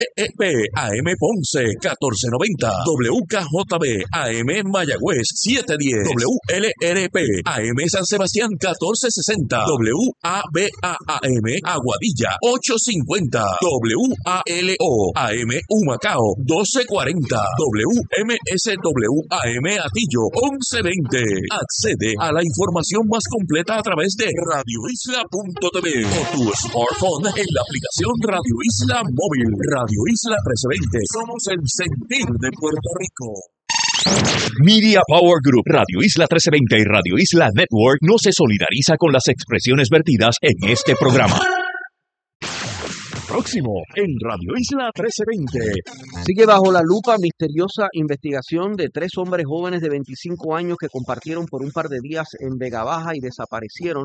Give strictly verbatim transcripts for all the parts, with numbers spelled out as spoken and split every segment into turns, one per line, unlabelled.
P A M Ponce catorce noventa, W K J B A M Mayagüez setecientos diez, W L R P A M San Sebastián catorce sesenta, W A B A A M Aguadilla ochocientos cincuenta, W A L O A M Humacao doce cuarenta, W M S W A M Atillo once veinte. Accede a la información más completa a través de radio isla punto t v o tu smartphone en la aplicación Radio Isla Móvil. Radio Isla trescientos veinte. Somos el sentir de Puerto Rico. Media Power Group, Radio Isla trescientos veinte y Radio Isla Network no se solidariza con las expresiones vertidas en este programa. Próximo en Radio Isla trescientos veinte.
Sigue bajo la lupa misteriosa investigación de tres hombres jóvenes de veinticinco años que compartieron por un par de días en Vega Baja y desaparecieron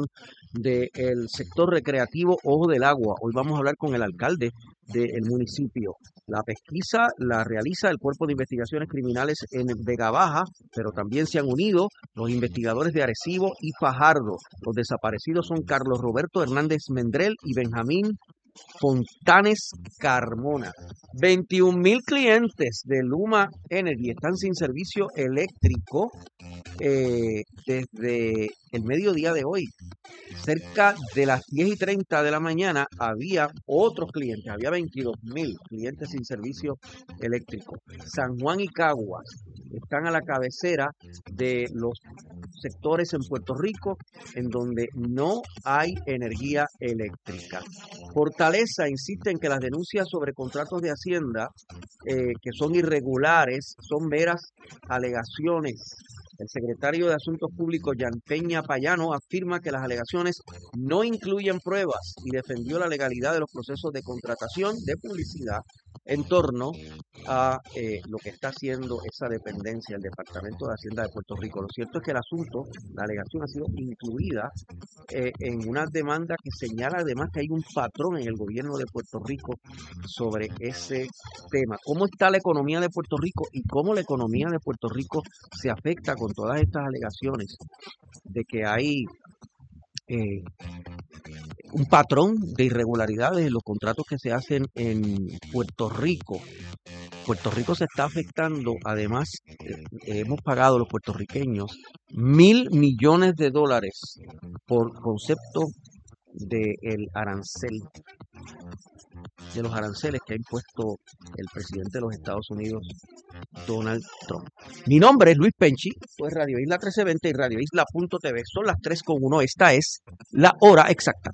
del sector recreativo Ojo del Agua. Hoy vamos a hablar con el alcalde del municipio. La pesquisa la realiza el Cuerpo de Investigaciones Criminales en Vega Baja, pero también se han unido los investigadores de Arecibo y Fajardo. Los desaparecidos son Carlos Roberto Hernández Mendrel y Benjamín Fontanes Carmona. veintiún mil clientes de Luma Energy están sin servicio eléctrico eh, desde el mediodía de hoy. Cerca de las diez y treinta de la mañana había otros clientes, había veintidós mil clientes sin servicio eléctrico. San Juan y Caguas están a la cabecera de los sectores en Puerto Rico en donde no hay energía eléctrica. Fortaleza insiste en que las denuncias sobre contratos de Hacienda eh, que son irregulares son meras alegaciones. El secretario de Asuntos Públicos, Jan Peña Payano, afirma que las alegaciones no incluyen pruebas y defendió la legalidad de los procesos de contratación de publicidad en torno a eh, lo que está haciendo esa dependencia, el Departamento de Hacienda de Puerto Rico. Lo cierto es que el asunto, la alegación ha sido incluida eh, en una demanda que señala además que hay un patrón en el gobierno de Puerto Rico sobre ese tema. ¿Cómo está la economía de Puerto Rico y cómo la economía de Puerto Rico se afecta con todas estas alegaciones de que hay eh, un patrón de irregularidades en los contratos que se hacen en Puerto Rico? Puerto Rico se está afectando, además eh, hemos pagado los puertorriqueños mil millones de dólares por concepto del arancel, de los aranceles que ha impuesto el presidente de los Estados Unidos, Donald Trump. Mi nombre es Luis Penchi, esto es Radio Isla trescientos veinte y Radio Isla punto t v. Son las tres con uno, esta es la hora exacta.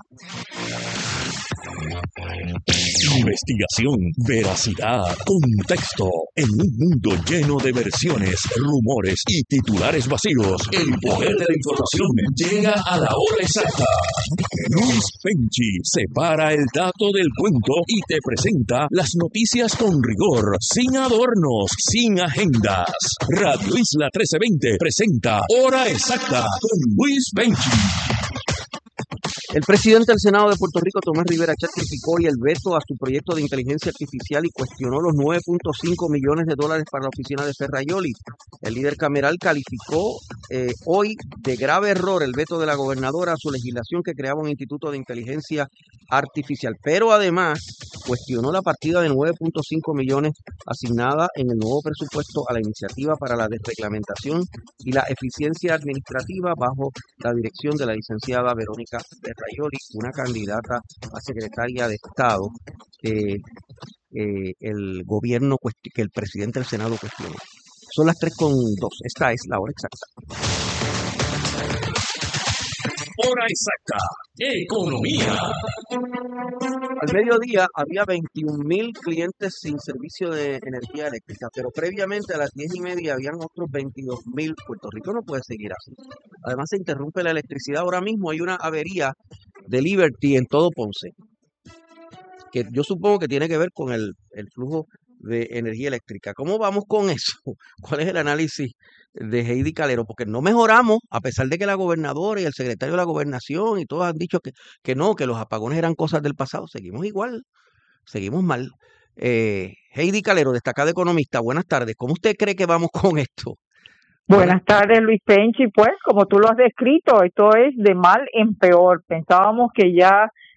Investigación, veracidad, contexto. En un mundo lleno de versiones, rumores y titulares vacíos, el poder de la información llega a la hora exacta. Luis Penchi separa el dato del cuento y te presenta las noticias con rigor, sin adornos, sin agendas. Radio Isla trescientos veinte presenta Hora Exacta con Luis Penchi.
El presidente del Senado de Puerto Rico, Tomás Rivera Chat, criticó hoy el veto a su proyecto de inteligencia artificial y cuestionó los nueve punto cinco millones de dólares para la oficina de Ferrayoli. El líder cameral calificó eh, hoy de grave error el veto de la gobernadora a su legislación que creaba un instituto de inteligencia artificial, pero además cuestionó la partida de nueve punto cinco millones asignada en el nuevo presupuesto a la iniciativa para la desreglamentación y la eficiencia administrativa bajo la dirección de la licenciada Verónica Ferrayoli, una candidata a secretaria de Estado que eh, el gobierno, que el presidente del Senado cuestionó. Son las tres con dos. Esta es la hora exacta.
Hora exacta. Economía.
Al mediodía había veintiún mil clientes sin servicio de energía eléctrica, pero previamente a las diez y media habían otros veintidós mil. Puerto Rico no puede seguir así. Además se interrumpe la electricidad. Ahora mismo hay una avería de Liberty en todo Ponce, que yo supongo que tiene que ver con el, el flujo de energía eléctrica. ¿Cómo vamos con eso? ¿Cuál es el análisis de Heidi Calero? Porque no mejoramos, a pesar de que la gobernadora y el secretario de la gobernación y todos han dicho que, que no, que los apagones eran cosas del pasado. Seguimos igual, seguimos mal. Eh, Heidi Calero, destacada economista, buenas tardes. ¿Cómo usted cree que vamos con esto?
Buenas tardes, Luis Penchi. Pues, como tú lo has descrito, esto es de mal en peor. Pensábamos que ya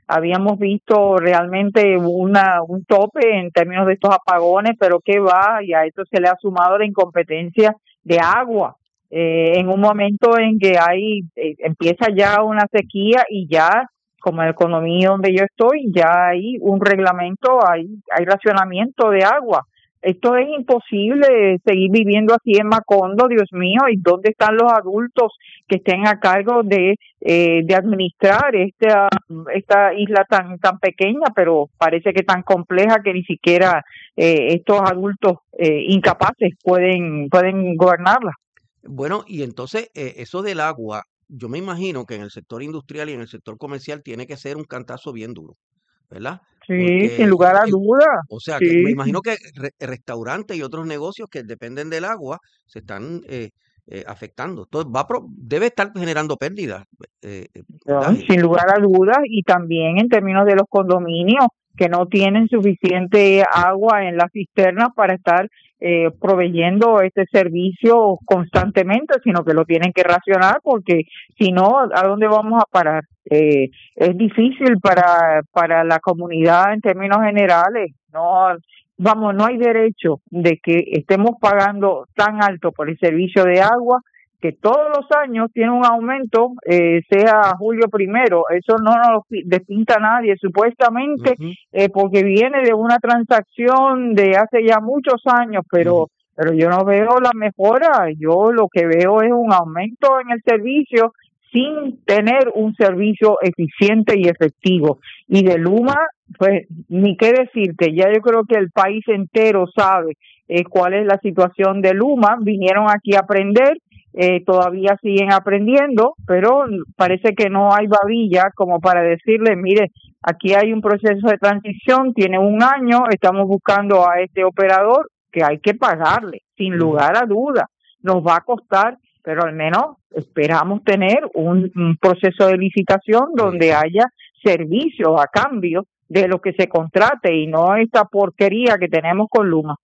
habíamos visto realmente una un tope en términos de estos apagones, pero qué va, y a esto se le ha sumado la incompetencia de agua. Eh, en un momento en que hay eh, empieza ya una sequía y ya, como en la economía donde yo estoy, ya hay un reglamento, hay, hay racionamiento de agua. Esto es imposible seguir viviendo así en Macondo, Dios mío, ¿y dónde están los adultos que estén a cargo de eh, de administrar esta esta isla tan tan pequeña, pero parece que tan compleja que ni siquiera eh, estos adultos eh, incapaces pueden pueden gobernarla?
Bueno, y entonces eh, eso del agua, yo me imagino que en el sector industrial y en el sector comercial tiene que ser un cantazo bien duro, ¿verdad?
Sí, sin
Porque,
lugar a
el-
duda.
o sea, que me
Sí.
imagino que re- restaurantes y otros negocios que dependen del agua se están eh, eh, afectando. Entonces, va a pro- debe estar generando pérdidas, eh, eh, ¿verdad,
No,
Heidi?
sin lugar a dudas, y también en términos de los condominios que no tienen suficiente agua en las cisternas para estar eh, proveyendo este servicio constantemente, sino que lo tienen que racionar porque si no, ¿a dónde vamos a parar? Eh, es difícil para para la comunidad en términos generales. No, vamos, no hay derecho de que estemos pagando tan alto por el servicio de agua que todos los años tiene un aumento, eh, sea julio primero, eso no nos lo pi- despinta nadie, supuestamente,
Ujú,
eh, porque viene de una transacción de hace ya muchos años,
ujú.
pero pero yo no veo la mejora, yo lo que veo es un aumento en el servicio sin tener un servicio eficiente y efectivo. Y de Luma, pues ni qué decirte, ya yo creo que el país entero sabe eh, cuál es la situación de Luma, vinieron aquí a aprender, eh, todavía siguen aprendiendo, pero parece que no hay babilla como para decirle, mire, aquí hay un proceso de transición, tiene un año, estamos buscando a este operador que hay que pagarle, sin
Ujú.
lugar a duda, nos va a costar, pero al menos esperamos tener un, un proceso de licitación donde
Eso.
haya servicios a cambio de lo que se contrate y no esta porquería que tenemos con Luma.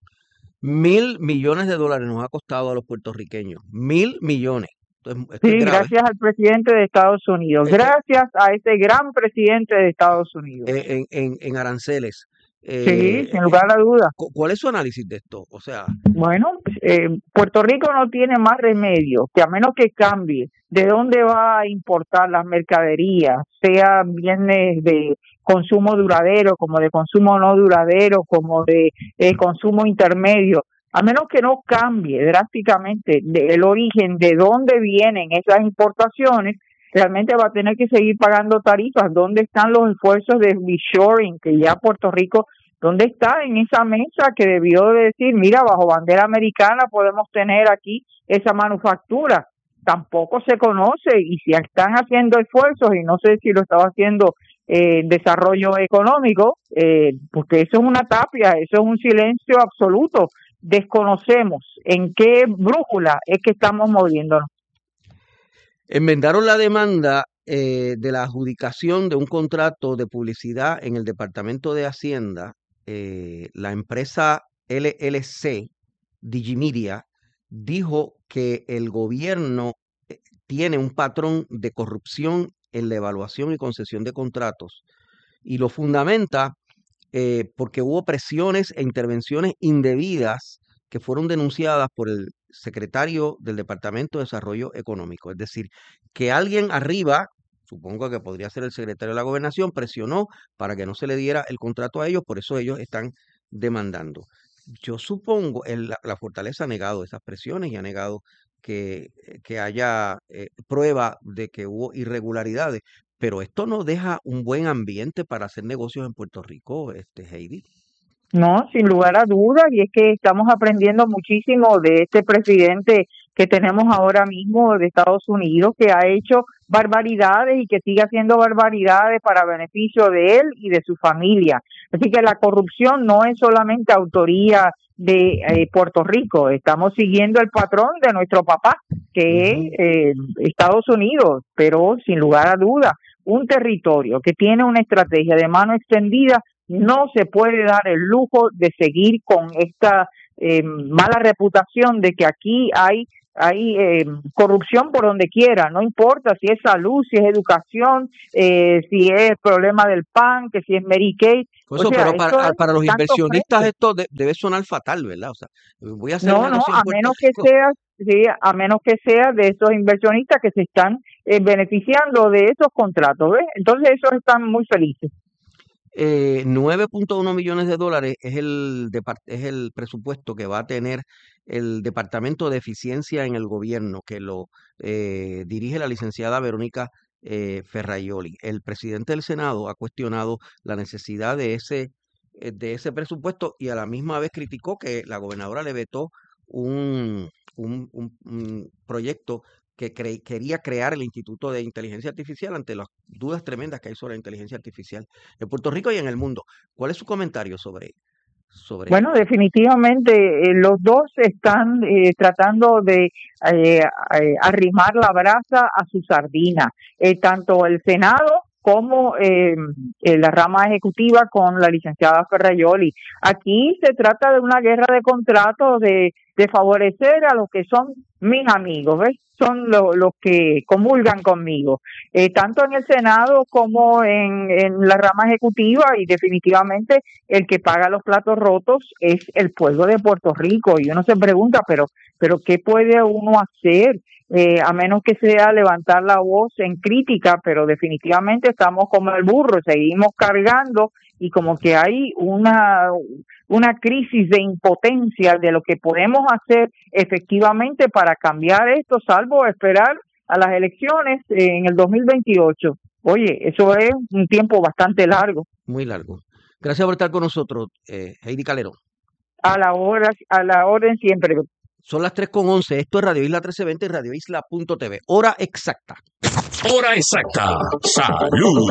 Mil millones de dólares nos ha costado a los puertorriqueños. Mil millones. Entonces, esto es
Sí,
grave.
gracias al presidente de Estados Unidos,
Eh, eh,
gracias a ese gran presidente de Estados Unidos.
eh, en, en- en aranceles.
Sí,
Eh,
sin
eh,
lugar a dudas.
cu- ¿Cuál es su análisis de esto? O sea,
Bueno, pues, eh, Puerto Rico no tiene más remedio que a menos que cambie de dónde va a importar las mercaderías, sea bienes de consumo duradero, como de consumo no duradero, como de eh, consumo intermedio, a menos que no cambie drásticamente de- el origen de dónde vienen esas importaciones, realmente va a tener que seguir pagando tarifas. ¿Dónde están los esfuerzos de reshoring que ya Puerto Rico? ¿Dónde está en esa mesa que debió de decir, mira, bajo bandera americana podemos tener aquí esa manufactura? Tampoco se conoce y si están haciendo esfuerzos, y no sé si lo estaba haciendo eh, desarrollo económico, eh, porque eso es una tapia, eso es un silencio absoluto. Desconocemos en qué brújula es que estamos moviéndonos.
enmendaron la demanda eh, de la adjudicación de un contrato de publicidad en el Departamento de Hacienda. Eh, la empresa L L C, Digimedia, dijo que el gobierno eh, tiene un patrón de corrupción en la evaluación y concesión de contratos y lo fundamenta eh, porque hubo presiones e intervenciones indebidas que fueron denunciadas por el secretario del Departamento de Desarrollo Económico. Es decir, que alguien arriba, supongo que podría ser el secretario de la Gobernación, presionó para que no se le diera el contrato a ellos, por eso ellos están demandando. Yo supongo, el- la, la Fortaleza ha negado esas presiones y ha negado que, que haya eh, prueba de que hubo irregularidades, pero esto no deja un buen ambiente para hacer negocios en Puerto Rico, este Heidi.
No, sin lugar a dudas, y es que estamos aprendiendo muchísimo de este presidente que tenemos ahora mismo de Estados Unidos, que ha hecho barbaridades y que sigue haciendo barbaridades para beneficio de él y de su familia. Así que la corrupción no es solamente autoría de eh, Puerto Rico, estamos siguiendo el patrón de nuestro papá, que es
Ujú.
eh, Estados Unidos, pero sin lugar a dudas, un territorio que tiene una estrategia de mano extendida no se puede dar el lujo de seguir con esta eh, mala reputación de que aquí hay hay eh, corrupción por donde quiera, no importa si es salud, si es educación, eh, si es problema del P A N, que si es Medicaid.
Por eso,
O sea,
pero para,
esto es
para los
tanto
inversionistas
frente.
esto de- debe sonar fatal, ¿verdad? O sea, voy a hacer
No,
un
no,
negocio en
a
Puerto
menos que
Rico.
sea, sí, a menos que sea de esos inversionistas que se están eh, beneficiando de esos contratos, ¿ves? Entonces esos están muy felices.
Eh, nueve punto uno millones de dólares es el, depart- es el presupuesto que va a tener el Departamento de Eficiencia en el Gobierno, que lo eh, dirige la licenciada Verónica eh, Ferraioli. El presidente del Senado ha cuestionado la necesidad de ese, eh, de ese presupuesto y a la misma vez criticó que la gobernadora le vetó un, un, un- un proyecto que cre- quería crear el Instituto de Inteligencia Artificial ante las dudas tremendas que hay sobre la inteligencia artificial en Puerto Rico y en el mundo. ¿Cuál es su comentario sobre, sobre
Bueno,
esto?
definitivamente eh, los dos están eh, tratando de eh, eh, arrimar la brasa a su sardina, eh, tanto el Senado como eh, eh, la rama ejecutiva con la licenciada Ferraioli. Aquí se trata de una guerra de contratos, de, de favorecer a los que son mis amigos, ¿ves? Son lo- los que comulgan conmigo, eh, tanto en el Senado como en, en la rama ejecutiva, y definitivamente el que paga los platos rotos es el pueblo de Puerto Rico. Y uno se pregunta, pero, pero ¿qué puede uno hacer? Eh, a menos que sea levantar la voz en crítica, pero definitivamente estamos como el burro, seguimos cargando y como que hay una, una crisis de impotencia de lo que podemos hacer efectivamente para cambiar esto, salvo esperar a las elecciones eh, en el dos mil veintiocho. Oye, eso es un tiempo bastante largo.
Muy largo. Gracias por estar con nosotros, eh, Heidi Calero.
A la hora, a la orden siempre.
Son las tres con once. Esto es Radio Isla trece veinte y Radio Isla punto t v. Hora exacta.
Hora exacta. Salud.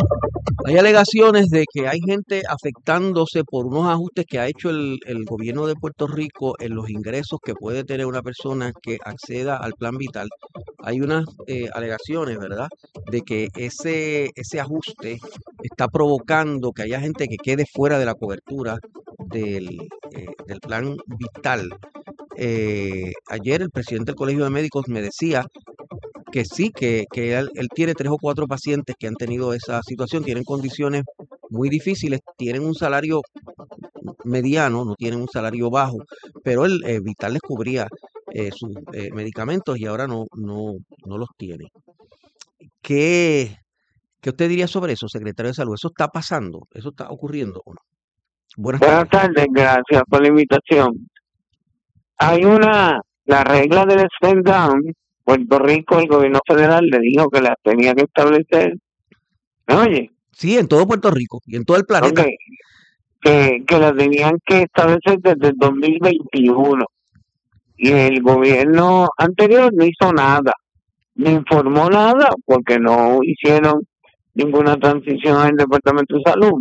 Hay alegaciones de que hay gente afectándose por unos ajustes que ha hecho el, el gobierno de Puerto Rico en los ingresos que puede tener una persona que acceda al plan vital. Hay unas eh, alegaciones, ¿verdad?, de que ese, ese ajuste está provocando que haya gente que quede fuera de la cobertura del, eh, del plan vital. Eh, ayer el presidente del Colegio de Médicos me decía que sí, que, que él, él tiene tres o cuatro pacientes que han tenido esa situación, tienen condiciones muy difíciles, tienen un salario mediano, no tienen un salario bajo, pero el eh, Vital les cubría eh, sus eh, medicamentos y ahora no, no, no los tiene. ¿Qué, ¿Qué usted diría sobre eso, secretario de Salud? ¿Eso está pasando? ¿Eso está ocurriendo o no? Buenas
Buenas
tardes.
tardes, gracias por la invitación. Hay una, la regla del stand down, Puerto Rico, el gobierno federal le dijo que las tenía que establecer. ¿Me oye?
Sí, en todo Puerto Rico y en todo el planeta.
Ok, que, que las tenían que establecer desde el dos mil veintiuno. Y el gobierno anterior no hizo nada, no informó nada porque no hicieron ninguna transición en el Departamento de Salud.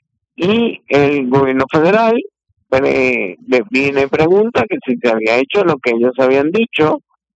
Y el gobierno federal eh, le viene y pregunta que si se había hecho lo que ellos habían dicho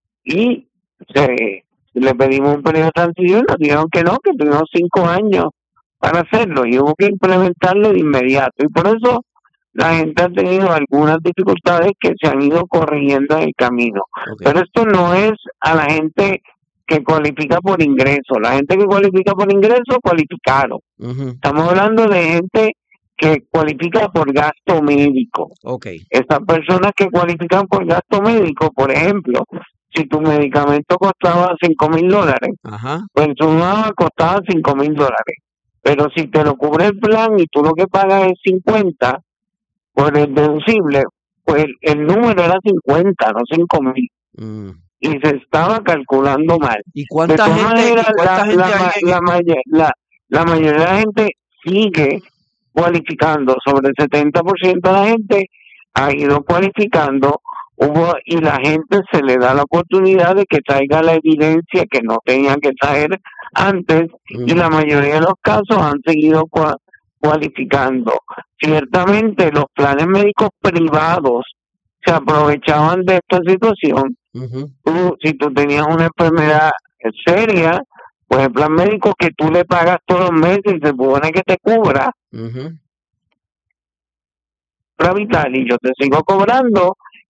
y se, le pedimos un periodo de transición, nos dijeron que no, que tuvimos cinco años para hacerlo y hubo que implementarlo de inmediato. Y por eso la gente ha tenido algunas dificultades que se han ido corrigiendo en el camino.
Okay.
Pero esto no es a la gente que cualifica por ingreso. La gente que cualifica por ingreso, cualificaron.
Uh-huh.
Estamos hablando de gente que cualifica por gasto médico.
Okay.
Estas personas que cualifican por gasto médico, por ejemplo, si tu medicamento costaba cinco mil dólares,
Ajá.
pues tu mamá costaba cinco mil dólares. Pero si te lo cubre el plan y tú lo que pagas es cincuenta por el deducible, pues el número era cincuenta, no cinco mil.
Mm.
Y se estaba calculando mal.
¿Y cuánta
De todas
gente,
maneras,
¿y cuánta
la,
gente
la,
hay en
la, la, la, la mayoría de la gente sigue cualificando, sobre el setenta por ciento de la gente ha ido cualificando, hubo y la gente se le da la oportunidad de que traiga la evidencia que no tenían que traer antes,
Mm.
y la mayoría de los casos han seguido cua- cualificando. Ciertamente los planes médicos privados se aprovechaban de esta situación.
Uh-huh.
Tú, si tú tenías una enfermedad seria, pues el plan médico que tú le pagas todos los meses y se supone que te cubra,
Uh-huh.
para vital, y yo te sigo cobrando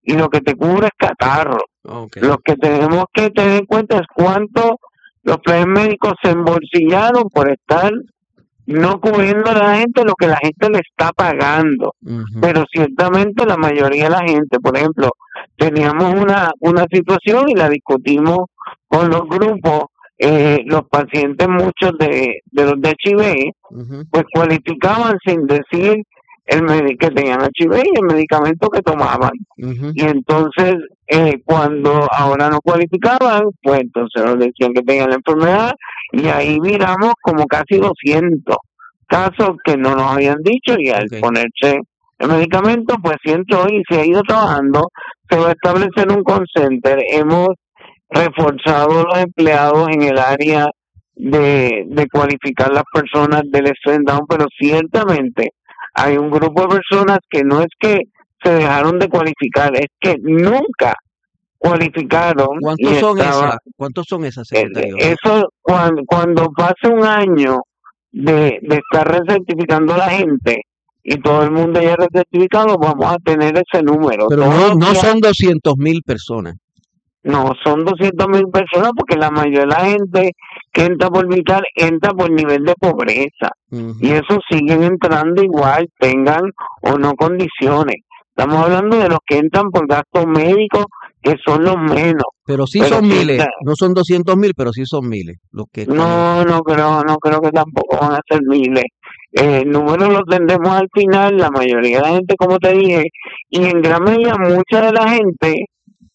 y lo que te cubre es catarro.
Okay.
Lo que tenemos que tener en cuenta es cuánto los planes médicos se embolsillaron por estar no cubriendo a la gente lo que la gente le está pagando.
Uh-huh.
Pero ciertamente la mayoría de la gente, por ejemplo, teníamos una, una situación y la discutimos con los grupos, eh, los pacientes, muchos de, de los de H I V,
Uh-huh.
pues cualificaban sin decir el med- que tenían H I V y el medicamento que tomaban.
Uh-huh.
Y entonces, eh, cuando ahora no cualificaban, pues entonces nos decían que tenían la enfermedad, y ahí miramos como casi doscientos casos que no nos habían dicho, y al
Okay.
ponerse el medicamento, pues si entró y se ha ido trabajando, se va a establecer un call center. Hemos reforzado los empleados en el área de, de cualificar las personas del Stress Down, pero ciertamente hay un grupo de personas que no es que se dejaron de cualificar, es que nunca cualificaron.
¿Cuántos
y
son
estaban-
esas? ¿Cuántos son esas,
eh,
secretario?
Eso, cuando, cuando pase un año de, de estar recertificando a la gente y todo el mundo ya recertificado, vamos a tener ese número.
Pero
Todos
no,
los
no
días-
son doscientos mil personas.
No, son doscientas mil personas, porque la mayoría de la gente que entra por vital entra por nivel de pobreza.
Uh-huh.
Y eso siguen entrando igual, tengan o no condiciones. Estamos hablando de los que entran por gastos médicos, que son los menos.
Pero sí
Pero
son
sí
miles,
está-
no son doscientos mil, pero sí son miles los que están.
No, no creo, no creo que tampoco van a ser miles. Eh, el número lo tendremos al final, la mayoría de la gente, como te dije, y en gran medida mucha de la gente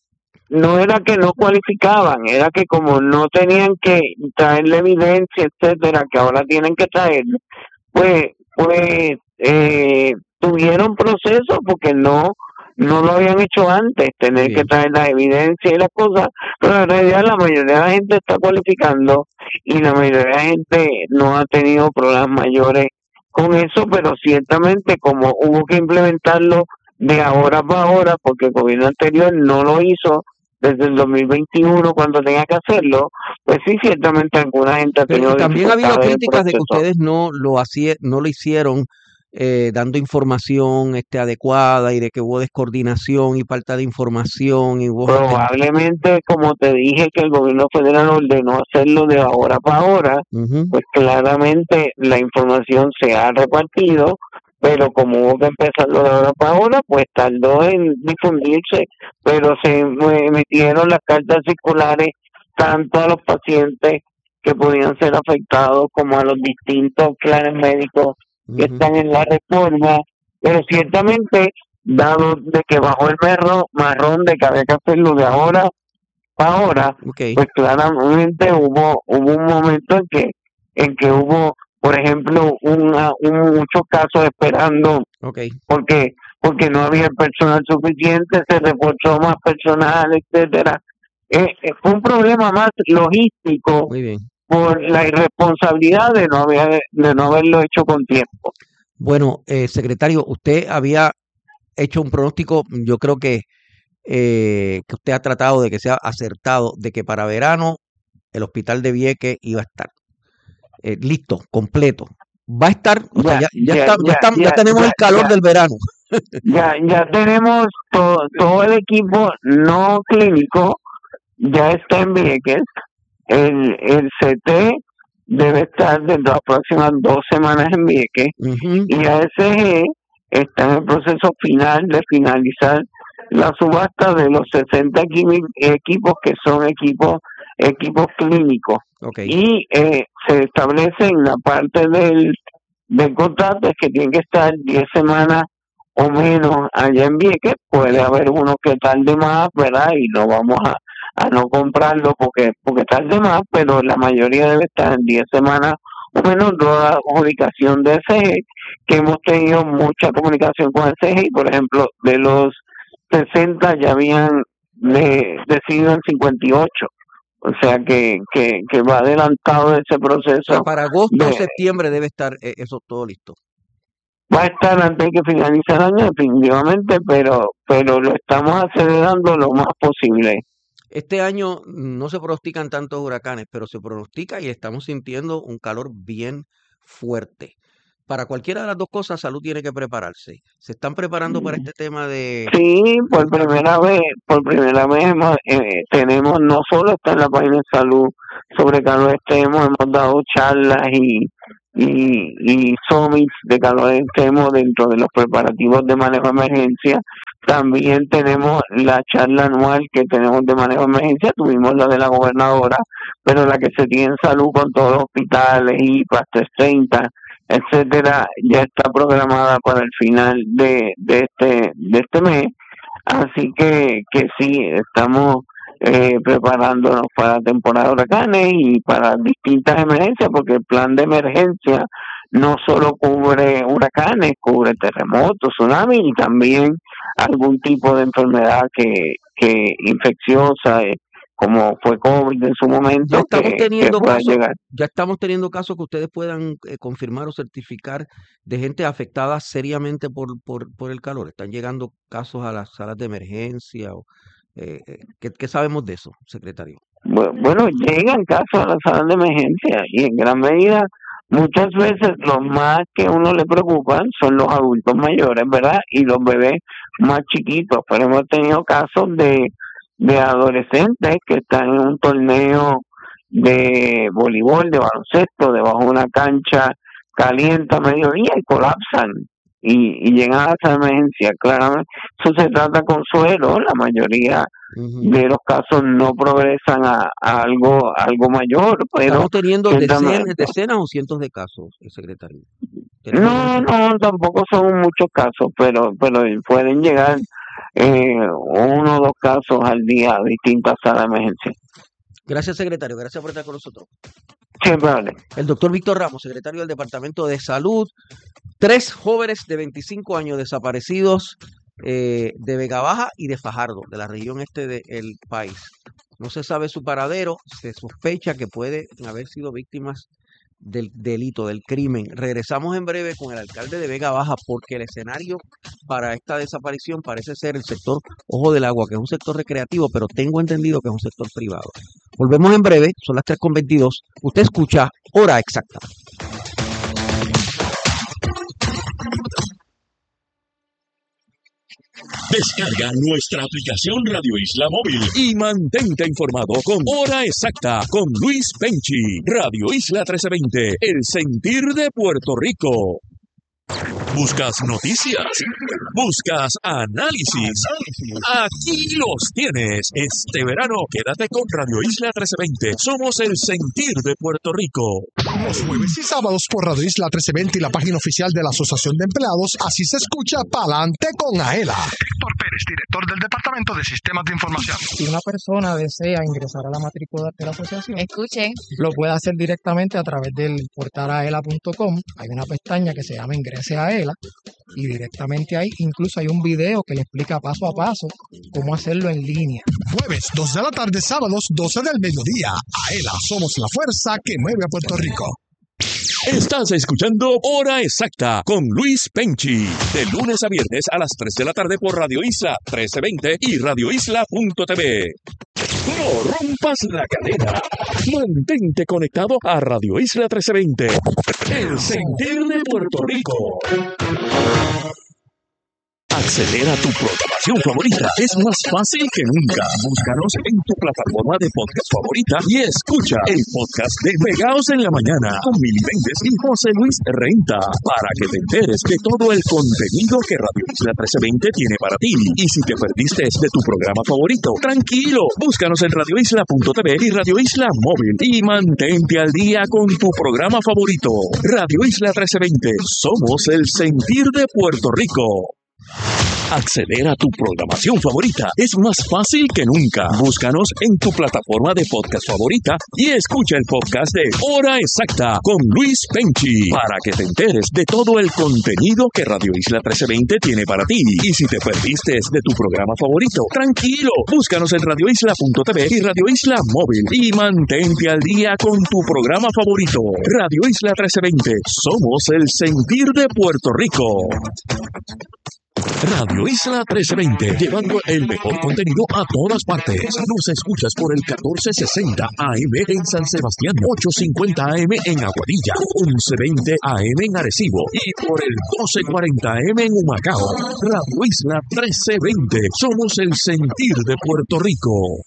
no era que no cualificaban, era que como no tenían que traer la evidencia, etcétera, que ahora tienen que traer, pues, pues eh, tuvieron procesos porque no no lo habían hecho antes, tener
Bien.
que traer la evidencia y las cosas, pero en realidad la mayoría de la gente está cualificando y la mayoría de la gente no ha tenido problemas mayores con eso, pero ciertamente como hubo que implementarlo de ahora para ahora, porque el gobierno anterior no lo hizo desde el dos mil veintiuno cuando tenía que hacerlo, pues sí, ciertamente alguna gente ha tenido
Pero también ha habido
dificultades en el
críticas de que
proceso.
ustedes no lo hacía, no lo hicieron eh, dando información este, adecuada, y de que hubo descoordinación y falta de información y hubo gente-
Probablemente, como te dije, que el gobierno federal ordenó hacerlo de ahora para ahora,
Ujú.
pues claramente la información se ha repartido, pero como hubo que empezarlo de ahora para ahora, pues tardó en difundirse, pero se emitieron las cartas circulares tanto a los pacientes que podían ser afectados como a los distintos planes médicos que
Ujú.
están en la reforma, pero ciertamente, dado de que bajó el merro marrón de que había que hacerlo de ahora para ahora,
Ok.
pues claramente hubo hubo un momento en que en que hubo, por ejemplo, una, un, muchos casos esperando
Ok.
porque porque no había personal suficiente, se reforzó más personal, etcétera. Eh, eh, fue un problema más logístico
Muy bien.
por la irresponsabilidad de no haber de no haberlo hecho con tiempo.
Bueno, eh, secretario, usted había hecho un pronóstico, yo creo que, eh, que usted ha tratado de que sea acertado, de que para verano el hospital de Vieques iba a estar eh, listo, completo. Va a estar, o sea, ya, ya,
Ya,
está-
ya,
ya estamos- ya
ya,
tenemos
ya,
el calor
ya.
del verano.
Ya, ya tenemos todo, todo el equipo no clínico, ya está en Vieques. El, el C T debe estar dentro de las próximas dos semanas en Vieques.
Ujú.
Y A S G está en el proceso final de finalizar la subasta de los sesenta equi- equipos que son equipos equipos clínicos.
Ok.
Y eh, se establece en la parte del, del contrato es que tiene que estar diez semanas o menos allá en Vieques. Puede haber uno que tarde más, ¿verdad? Y no vamos a, a no comprarlo porque porque tarde más, pero la mayoría debe estar en diez semanas o menos, toda la comunicación de S G, que hemos tenido mucha comunicación con S G, y por ejemplo, de los sesenta ya habían de, decidido en cincuenta y ocho. O sea que, que, que va adelantado ese
O sea,
proceso.
para agosto o
de-
septiembre debe estar eh, eso todo listo.
Va a estar antes de que finalice el año, definitivamente, pero, pero lo estamos acelerando lo más posible.
Este año no se pronostican tantos huracanes, pero se pronostica y estamos sintiendo un calor bien fuerte. para cualquiera de las dos cosas, Salud tiene que prepararse. ¿Se están preparando para este tema de...?
Sí, por primera vez, por primera vez hemos, eh, tenemos, no solo está en la página de Salud sobre calor extremo, hemos dado charlas y y, y summits de calor extremo dentro de los preparativos de manejo de emergencia. También tenemos la charla anual que tenemos de manejo de emergencia, tuvimos la de la gobernadora, pero la que se tiene en Salud con todos los hospitales, I P A, trescientos treinta, etcétera, ya está programada para el final de, de este de este mes. Así que que sí, estamos eh, preparándonos para la temporada de huracanes y para distintas emergencias, porque el plan de emergencia no solo cubre huracanes, cubre terremotos, tsunamis y también algún tipo de enfermedad que, que infecciosa, eh, como fue COVID en su momento,
ya estamos
que,
teniendo
que pueda
casos,
llegar.
ya estamos teniendo casos que ustedes puedan eh, confirmar o certificar de gente afectada seriamente por, por, por el calor. Están llegando casos a las salas de emergencia. O, eh, eh, ¿qué, ¿Qué sabemos de eso, secretario?
Bueno, llegan casos a las salas de emergencia y en gran medida, muchas veces los más que a uno le preocupan son los adultos mayores, ¿verdad? Y los bebés más chiquitos, pero hemos tenido casos de de adolescentes que están en un torneo de voleibol, de baloncesto, debajo de una cancha caliente a mediodía y colapsan y, y llegan a esa emergencia. Claramente, eso se trata con suero, la mayoría uh-huh. de los casos no progresan a, a algo algo mayor, pero
estamos teniendo decenas, decenas o cientos de casos, secretario.
No, no, tampoco son muchos casos, pero pero pueden llegar Eh, uno o dos casos al día a distintas salas de emergencia.
Gracias, secretario. Gracias por estar con nosotros.
Siempre vale.
El doctor Víctor Ramos, secretario del Departamento de Salud. Tres jóvenes de veinticinco años desaparecidos eh, de Vega Baja y de Fajardo, de la región este del país. No se sabe su paradero. Se sospecha que pueden haber sido víctimas del delito, del crimen. Regresamos en breve con el alcalde de Vega Baja porque el escenario para esta desaparición parece ser el sector Ojo del Agua, que es un sector recreativo, pero tengo entendido que es un sector privado. Volvemos en breve, son las tres con veintidós. Usted escucha Hora Exacta.
Descarga nuestra aplicación Radio Isla Móvil y mantente informado con Hora Exacta con Luis Penchi. Radio Isla trece veinte, el sentir de Puerto Rico. ¿Buscas noticias? ¿Buscas análisis? Aquí los tienes. Este verano quédate con Radio Isla trece veinte. Somos el sentir de Puerto Rico.
Los jueves y sábados por Radio Isla trece veinte y la página oficial de la Asociación de Empleados. Así se escucha Pa'lante con Aela.
Héctor Pérez, director del Departamento de Sistemas de Información.
Si una persona desea ingresar a la matrícula de la asociación,
escuchen,
lo puede hacer directamente a través del portal aela punto com. Hay una pestaña que se llama Ingrese a Aela y directamente ahí incluso hay un video que le explica paso a paso cómo hacerlo en línea.
Jueves, dos de la tarde, sábados, doce del mediodía. Aela, somos la fuerza que mueve a Puerto Rico.
Estás escuchando Hora Exacta con Luis Penchi. De lunes a viernes a las tres de la tarde por Radio Isla trece veinte y radio isla punto t v. No rompas la cadena. Mantente conectado a Radio Isla trece veinte. El sentir de Puerto Rico. Acceder a tu programación favorita es más fácil que nunca. Búscanos en tu plataforma de podcast favorita y escucha el podcast de Pegaos en la Mañana con Mili Méndez y José Luis Renta para que te enteres de todo el contenido que Radio Isla trece veinte tiene para ti. Y si te perdiste de tu programa favorito, tranquilo, búscanos en radio isla punto t v y Radio Isla Móvil y mantente al día con tu programa favorito. Radio Isla trece veinte, somos el sentir de Puerto Rico. Acceder a tu programación favorita es más fácil que nunca. Búscanos en tu plataforma de podcast favorita y escucha el podcast de Hora Exacta con Luis Penchi para que te enteres de todo el contenido que Radio Isla trece veinte tiene para ti. Y si te perdiste de tu programa favorito, tranquilo, búscanos en radio isla punto t v y Radio Isla Móvil y mantente al día con tu programa favorito. Radio Isla trece veinte, somos el sentir de Puerto Rico. Radio Isla trece veinte, llevando el mejor contenido a todas partes. Nos escuchas por el catorce sesenta A M en San Sebastián, ochocientos cincuenta A M en Aguadilla, once veinte A M en Arecibo y por el doce cuarenta A M en Humacao. Radio Isla trece veinte, somos el sentir de Puerto Rico.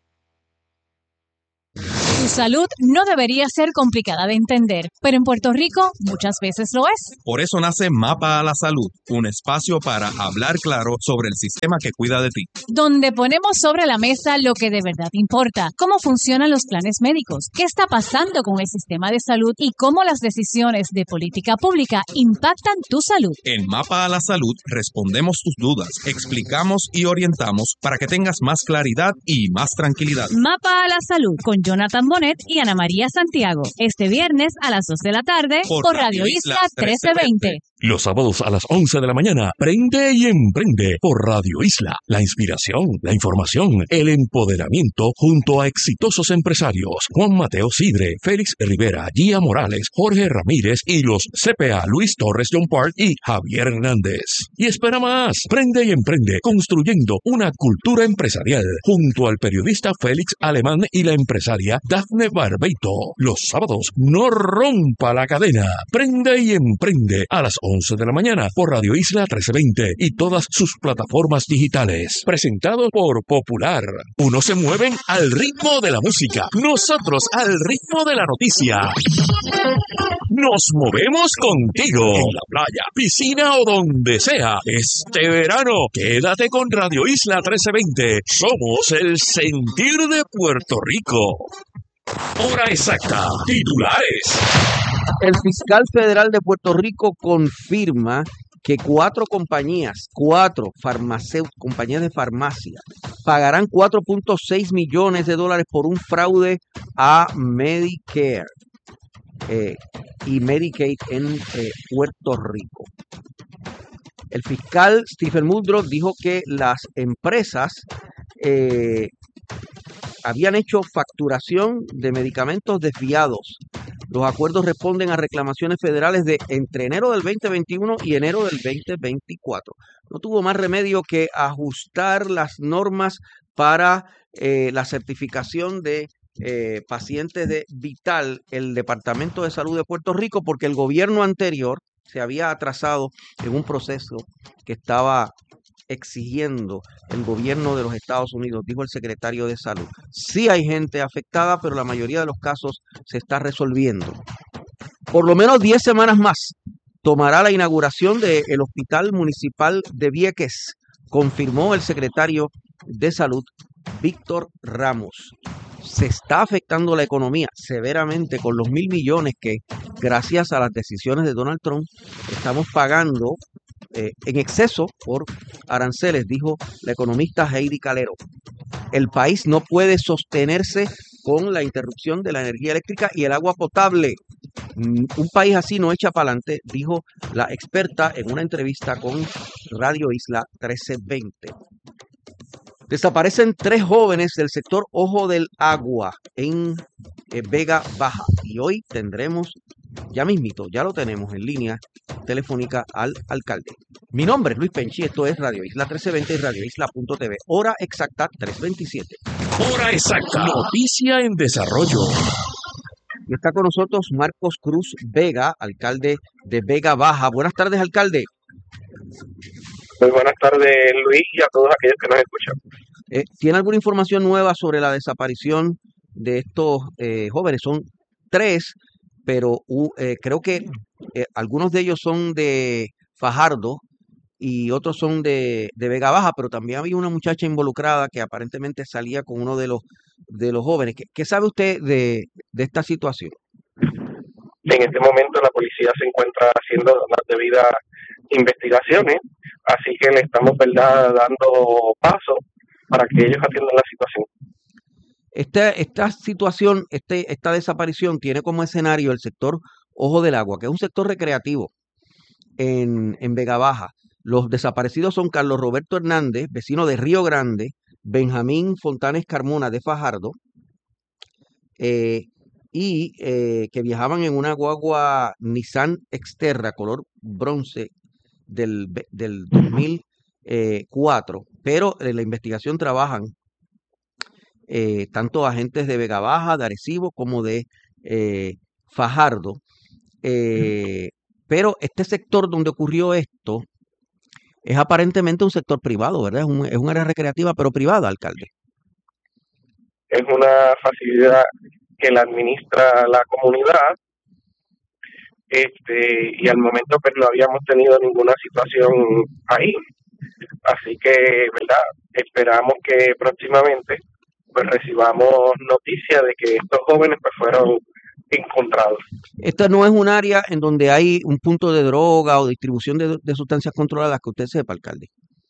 Tu salud no debería ser complicada de entender, pero en Puerto Rico muchas veces lo es.
Por eso nace Mapa a la Salud, un espacio para hablar claro sobre el sistema que cuida de ti.
Donde ponemos sobre la mesa lo que de verdad importa, cómo funcionan los planes médicos, qué está pasando con el sistema de salud y cómo las decisiones de política pública impactan tu salud.
En Mapa a la Salud respondemos tus dudas, explicamos y orientamos para que tengas más claridad y más tranquilidad.
Mapa a la Salud con Jonathan Bonet y Ana María Santiago. Este viernes a las dos de la tarde por, por Radio Isla trece veinte.
Los sábados a las once de la mañana, Prende y Emprende por Radio Isla. La inspiración, la información, el empoderamiento junto a exitosos empresarios. Juan Mateo Sidre, Félix Rivera, Gia Morales, Jorge Ramírez y los C P A Luis Torres John Park y Javier Hernández. Y espera más, Prende y Emprende, construyendo una cultura empresarial junto al periodista Félix Alemán y la empresaria Dafne Barbeito. Los sábados, no rompa la cadena. Prende y Emprende a las once de la mañana por Radio Isla trece veinte y todas sus plataformas digitales. Presentado por Popular. Unos se mueven al ritmo de la música, nosotros al ritmo de la noticia. Nos movemos contigo en la playa, piscina o donde sea. Este verano, quédate con Radio Isla trece veinte. Somos el sentir de Puerto Rico. Hora exacta. Titulares.
El fiscal federal de Puerto Rico confirma que cuatro compañías, cuatro farmacéuticas, compañías de farmacia, pagarán cuatro punto seis millones de dólares por un fraude a Medicare eh, y Medicaid en eh, Puerto Rico. El fiscal Stephen Muldrow dijo que las empresas eh, habían hecho facturación de medicamentos desviados. Los acuerdos responden a reclamaciones federales de entre enero del veinte veintiuno y enero del veinte veinticuatro. No tuvo más remedio que ajustar las normas para eh, la certificación de eh, pacientes de Vital, el Departamento de Salud de Puerto Rico, porque el gobierno anterior se había atrasado en un proceso que estaba exigiendo el gobierno de los Estados Unidos, dijo el secretario de Salud. Sí hay gente afectada, pero la mayoría de los casos se está resolviendo. Por lo menos diez semanas más tomará la inauguración del Hospital Municipal de Vieques, confirmó el secretario de Salud, Víctor Ramos. Se está afectando la economía severamente con los mil millones que, gracias a las decisiones de Donald Trump, estamos pagando Eh, en exceso por aranceles, dijo la economista Heidi Calero. El país no puede sostenerse con la interrupción de la energía eléctrica y el agua potable. Un país así no echa para adelante, dijo la experta en una entrevista con Radio Isla trece veinte. Desaparecen tres jóvenes del sector Ojo del Agua en eh, Vega Baja y hoy tendremos, ya mismito, ya lo tenemos en línea telefónica al alcalde. Mi nombre es Luis Penchi, esto es Radio Isla trece veinte y Radio Isla punto t v. Hora exacta tres veintisiete.
Hora exacta. Noticia en desarrollo.
Y está con nosotros Marcos Cruz Vega, alcalde de Vega Baja. Buenas tardes, alcalde.
Muy buenas tardes, Luis, y a todos aquellos que nos escuchan.
Eh, ¿Tiene alguna información nueva sobre la desaparición de estos eh, jóvenes? Son tres, pero uh, eh, creo que eh, algunos de ellos son de Fajardo y otros son de, de Vega Baja, pero también había una muchacha involucrada que aparentemente salía con uno de los de los jóvenes. ¿Qué, qué sabe usted de, de esta situación?
En este momento la policía se encuentra haciendo las debidas investigaciones, así que le estamos, ¿verdad?, dando paso para que ellos atiendan la situación.
Esta, esta situación, este, esta desaparición tiene como escenario el sector Ojo del Agua, que es un sector recreativo en, en Vega Baja. Los desaparecidos son Carlos Roberto Hernández, vecino de Río Grande, Benjamín Fontanes Carmona de Fajardo, eh, y eh, que viajaban en una guagua Nissan Xterra color bronce del, del dos mil eh, cuatro, pero en la investigación trabajan eh, tanto agentes de Vega Baja, de Arecibo, como de eh, Fajardo. Eh, pero este sector donde ocurrió esto es aparentemente un sector privado, ¿verdad? Es un, es un área recreativa, pero privada, alcalde.
Es una facilidad que la administra la comunidad, este, y al momento pues no habíamos tenido ninguna situación ahí. Así que, ¿verdad? Esperamos que próximamente pues recibamos noticia de que estos jóvenes pues fueron encontrados.
Esta no es un área en donde hay un punto de droga o distribución de, de sustancias controladas, que usted sepa, alcalde.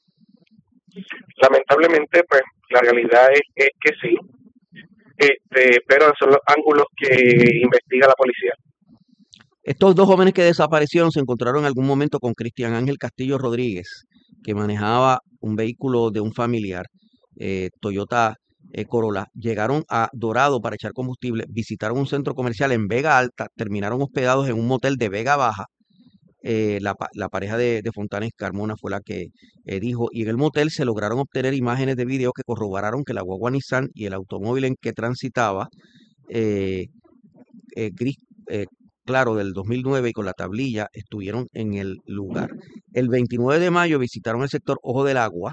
Lamentablemente, pues la realidad es, es que sí, este, pero son los ángulos que investiga la policía.
Estos dos jóvenes que desaparecieron se encontraron en algún momento con Cristian Ángel Castillo Rodríguez, que manejaba un vehículo de un familiar, eh, Toyota eh, Corolla. Llegaron a Dorado para echar combustible, visitaron un centro comercial en Vega Alta, terminaron hospedados en un motel de Vega Baja. Eh, la, la pareja de, de Fontanes Carmona fue la que eh, dijo, y en el motel se lograron obtener imágenes de video que corroboraron que la guagua Nissan y el automóvil en que transitaba, eh, eh, gris eh, claro, del dos mil nueve y con la tablilla, estuvieron en el lugar. El veintinueve de mayo visitaron el sector Ojo del Agua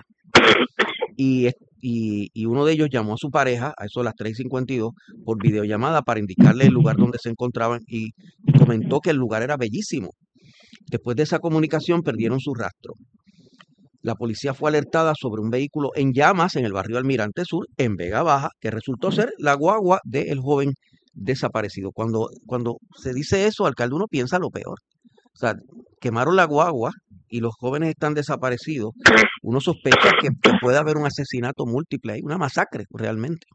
y, y, y uno de ellos llamó a su pareja, a eso de las tres y cincuenta y dos, por videollamada para indicarle el lugar donde se encontraban y, y comentó que el lugar era bellísimo. Después de esa comunicación perdieron su rastro. La policía fue alertada sobre un vehículo en llamas en el barrio Almirante Sur, en Vega Baja, que resultó ser la guagua del joven desaparecido. Cuando, cuando se dice eso, alcalde, uno piensa lo peor. O sea, quemaron la guagua y los jóvenes están desaparecidos. Uno sospecha que, que puede haber un asesinato múltiple, una masacre realmente.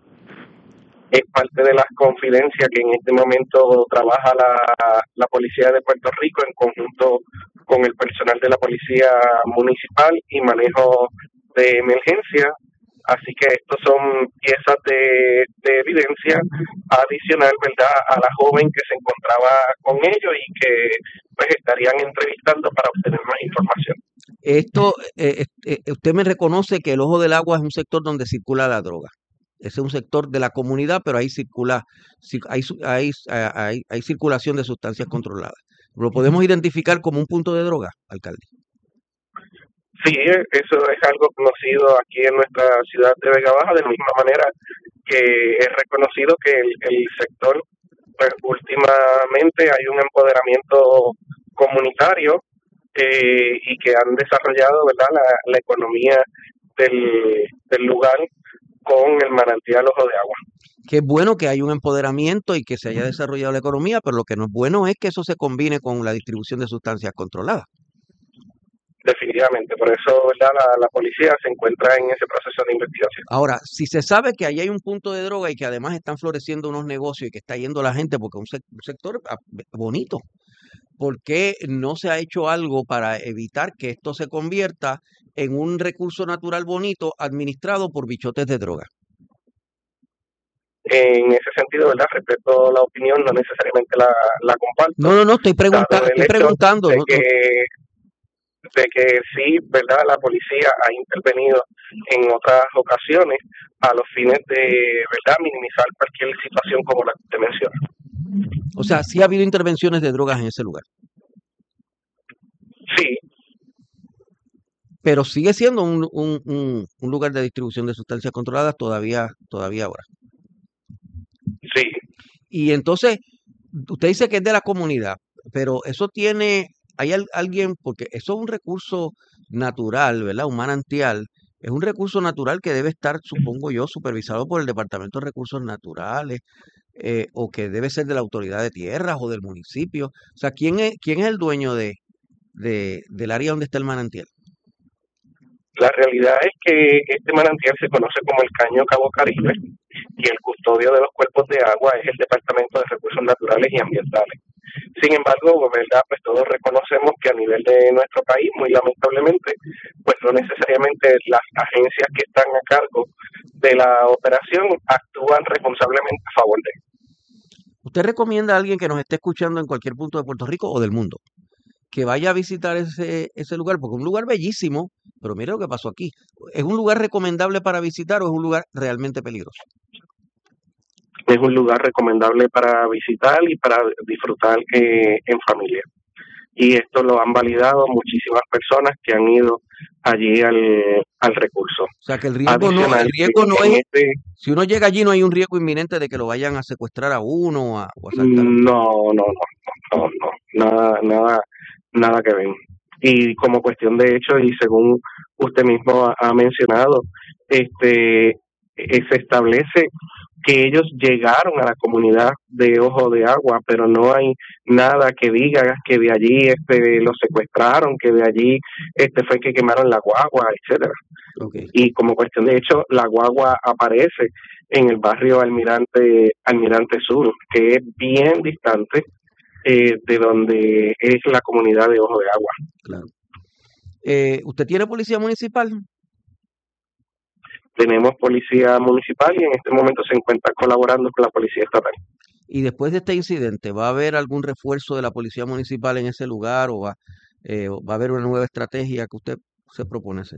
Es parte de las confidencias que en este momento trabaja la, la Policía de Puerto Rico en conjunto con el personal de la Policía Municipal y manejo de emergencia. Así que estos son piezas de, de evidencia adicional, ¿verdad?, a la joven que se encontraba con ellos y que pues estarían entrevistando para obtener más información.
Esto, eh, eh, usted me reconoce que el Ojo del Agua es un sector donde circula la droga. Ese es un sector de la comunidad, pero ahí circula, hay, hay, hay, hay circulación de sustancias controladas. ¿Lo podemos identificar como un punto de droga, alcalde?
Sí, eso es algo conocido aquí en nuestra ciudad de Vega Baja, de la misma manera que es reconocido que el, el sector, pues últimamente hay un empoderamiento comunitario eh, y que han desarrollado, ¿verdad?, la, la economía del, del lugar con el manantial Ojo de Agua.
Que es bueno que haya un empoderamiento y que se haya desarrollado la economía, pero lo que no es bueno es que eso se combine con la distribución de sustancias controladas.
Definitivamente, por eso, ¿verdad?, la, la policía se encuentra en ese proceso de investigación.
Ahora, si se sabe que ahí hay un punto de droga y que además están floreciendo unos negocios y que está yendo la gente porque es un, sec- un sector bonito, ¿por qué no se ha hecho algo para evitar que esto se convierta en un recurso natural bonito administrado por bichotes de droga?
En ese sentido, ¿verdad?, respeto la opinión, no necesariamente la, la comparto.
No, no, no, estoy, pregunta estoy preguntando.
De
no,
que, de que sí, ¿verdad?, la policía ha intervenido en otras ocasiones a los fines de, ¿verdad?, minimizar cualquier situación como la que usted menciona.
O sea, sí ha habido intervenciones de drogas en ese lugar.
Sí.
Pero sigue siendo un, un, un, un lugar de distribución de sustancias controladas todavía, todavía ahora.
Sí.
Y entonces, usted dice que es de la comunidad, pero eso tiene, hay al, alguien, porque eso es un recurso natural, ¿verdad? Un manantial, es un recurso natural que debe estar, supongo yo, supervisado por el Departamento de Recursos Naturales, eh, o que debe ser de la Autoridad de Tierras o del municipio. O sea, ¿quién es, quién es el dueño de, de, del área donde está el manantial?
La realidad es que este manantial se conoce como el Caño Cabo Caribe y el custodio de los cuerpos de agua es el Departamento de Recursos Naturales y Ambientales. Sin embargo, ¿verdad?, pues todos reconocemos que a nivel de nuestro país, muy lamentablemente, pues no necesariamente las agencias que están a cargo de la operación actúan responsablemente a favor de ellos.
¿Usted recomienda a alguien que nos esté escuchando en cualquier punto de Puerto Rico o del mundo que vaya a visitar ese, ese lugar? Porque es un lugar bellísimo, pero mire lo que pasó aquí. ¿Es un lugar recomendable para visitar o es un lugar realmente peligroso?
Es un lugar recomendable para visitar y para disfrutar eh, en familia. Y esto lo han validado muchísimas personas que han ido allí al, al recurso.
O sea, que el riesgo no, el riesgo no es, este, si uno llega allí no hay un riesgo inminente de que lo vayan a secuestrar a uno o a, o a asaltar.
No, no, no, no, no, nada, nada, nada que ver. Y como cuestión de hecho, y según usted mismo ha, ha mencionado, este eh, se establece que ellos llegaron a la comunidad de Ojo de Agua, pero no hay nada que diga que de allí este los secuestraron, que de allí este fue que quemaron la guagua, etcétera.
Okay.
Y como cuestión de hecho, la guagua aparece en el barrio Almirante Almirante Sur, que es bien distante eh, de donde es la comunidad de Ojo de Agua.
Claro. Eh, ¿Usted tiene policía municipal?
Tenemos policía municipal y en este momento se encuentra colaborando con la policía estatal.
Y después de este incidente, ¿va a haber algún refuerzo de la policía municipal en ese lugar o va, eh, va a haber una nueva estrategia que usted se propone hacer?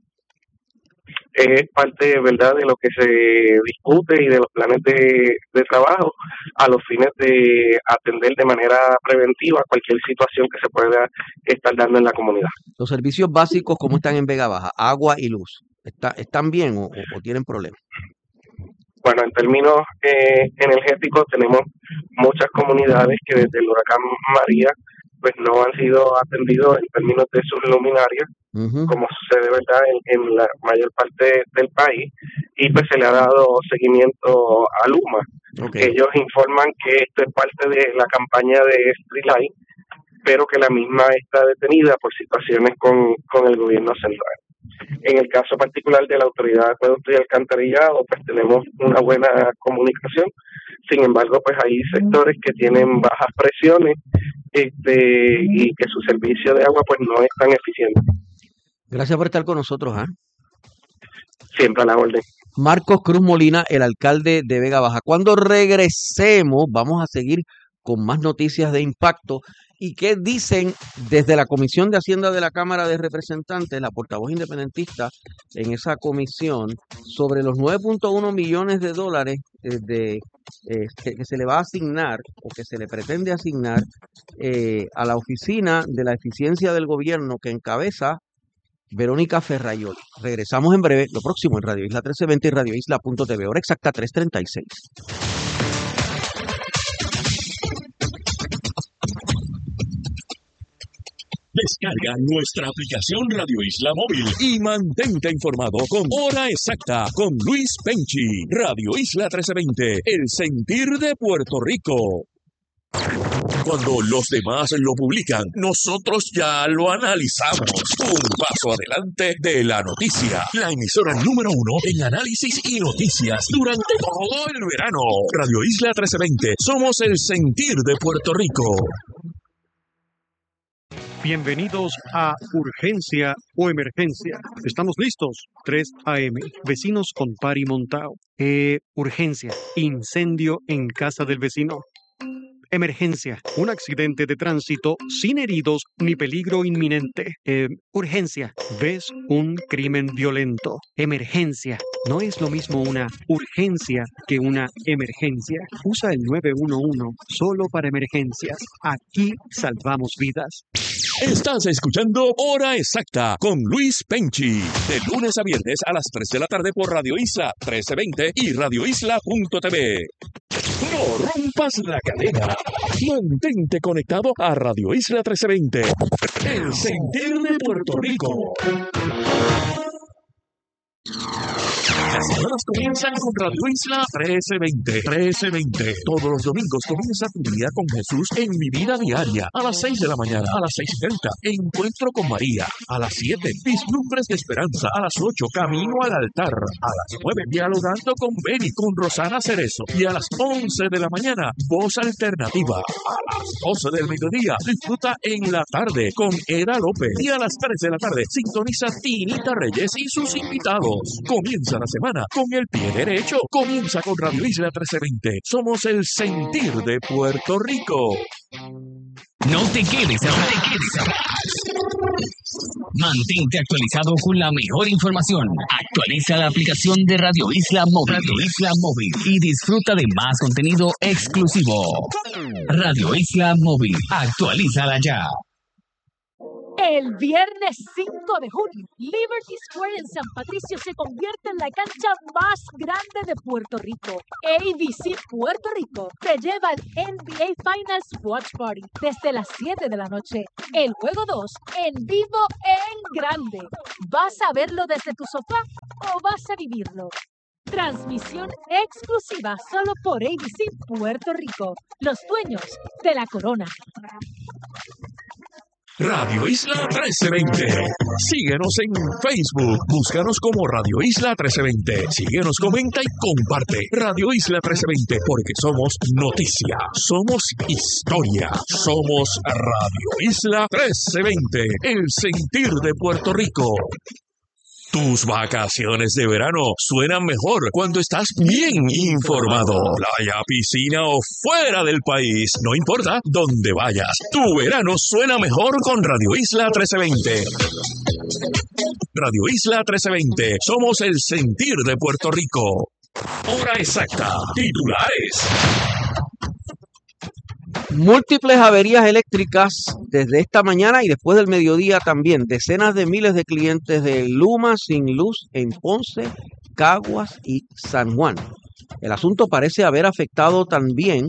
Es parte, ¿verdad?, de lo que se discute y de los planes de, de trabajo a los fines de atender de manera preventiva cualquier situación que se pueda estar dando en la comunidad.
Los servicios básicos, ¿cómo están en Vega Baja? Agua y luz. ¿Está, ¿Están bien o, o tienen problemas?
Bueno, en términos eh, energéticos tenemos muchas comunidades que desde el huracán María pues no han sido atendidos en términos de sus luminarias, uh-huh. como sucede, ¿verdad?, en, en la mayor parte del país, y pues se le ha dado seguimiento a Luma. Okay. Ellos informan que esto es parte de la campaña de Streetlight, pero que la misma está detenida por situaciones con, con el gobierno central. En el caso particular de la Autoridad de Acueducto y Alcantarillado, pues tenemos una buena comunicación. Sin embargo, pues hay sectores que tienen bajas presiones este y que su servicio de agua pues no es tan eficiente.
Gracias por estar con nosotros, ¿ah? ¿eh?
Siempre a la orden.
Marcos Cruz Molina, el alcalde de Vega Baja. Cuando regresemos, vamos a seguir con más noticias de impacto. ¿Y qué dicen desde la Comisión de Hacienda de la Cámara de Representantes, la portavoz independentista en esa comisión, sobre los nueve punto uno millones de dólares eh, de, eh, que, que se le va a asignar o que se le pretende asignar eh, a la Oficina de la Eficiencia del Gobierno que encabeza Verónica Ferrayol? Regresamos en breve, lo próximo en Radio Isla trece veinte y Radio Isla punto t v, hora exacta tres treinta y seis.
Descarga nuestra aplicación Radio Isla Móvil y mantente informado con Hora Exacta con Luis Penchi. Radio Isla trece veinte, el sentir de Puerto Rico. Cuando los demás lo publican, nosotros ya lo analizamos. Un paso adelante de la noticia. La emisora número uno en análisis y noticias durante todo el verano. Radio Isla trece veinte. Somos el sentir de Puerto Rico.
Bienvenidos a Urgencia o Emergencia. Estamos listos. tres a eme. Vecinos con pari montao. Eh, urgencia. Incendio en casa del vecino. Emergencia. Un accidente de tránsito sin heridos ni peligro inminente. Eh, urgencia. ¿Ves un crimen violento? Emergencia. No es lo mismo una urgencia que una emergencia. Usa el nueve uno uno solo para emergencias. Aquí salvamos vidas.
Estás escuchando Hora Exacta con Luis Penchi. De lunes a viernes a las tres de la tarde por Radio Isla trece veinte y Radio Isla punto t v. No rompas la cadena. Mantente conectado a Radio Isla trece veinte. El sentir de Puerto Rico. Las semanas comienzan con Radio Isla trece veinte. trece veinte. Todos los domingos comienza tu día con Jesús en Mi Vida Diaria. A las seis de la mañana, a las seis y treinta. Encuentro con María. A las siete, Vislumbres de Esperanza. A las ocho, Camino al Altar. A las nueve, Dialogando con Beni, con Rosana Cerezo. Y a las once de la mañana, Voz Alternativa. A las doce del mediodía, disfruta En la Tarde con Eda López. Y a las tres de la tarde, sintoniza Tinita Reyes y sus invitados. Comienza la semana con el pie derecho. Comienza con Radio Isla trece veinte. Somos el sentir de Puerto Rico.
No te quedes atrás. Mantente actualizado con la mejor información. Actualiza la aplicación de Radio Isla Móvil. Radio Isla Móvil y disfruta de más contenido exclusivo. Radio Isla Móvil. Actualízala ya.
El viernes cinco de junio, Liberty Square en San Patricio se convierte en la cancha más grande de Puerto Rico. A B C Puerto Rico te lleva al N B A Finals Watch Party desde las siete de la noche. El juego dos en vivo en grande. ¿Vas a verlo desde tu sofá o vas a vivirlo? Transmisión exclusiva solo por A B C Puerto Rico, los dueños de la corona.
Radio Isla trece veinte. Síguenos en Facebook. Búscanos como Radio Isla trece veinte. Síguenos, comenta y comparte. Radio Isla trece veinte, porque somos noticia, somos historia, somos Radio Isla trece veinte. El sentir de Puerto Rico. Tus vacaciones de verano suenan mejor cuando estás bien informado. Playa, piscina o fuera del país, no importa dónde vayas. Tu verano suena mejor con Radio Isla trece veinte. Radio Isla trece veinte. Somos el sentir de Puerto Rico. Hora exacta. Titulares.
Múltiples averías eléctricas desde esta mañana y después del mediodía también. Decenas de miles de clientes de Luma sin luz en Ponce, Caguas y San Juan. El asunto parece haber afectado también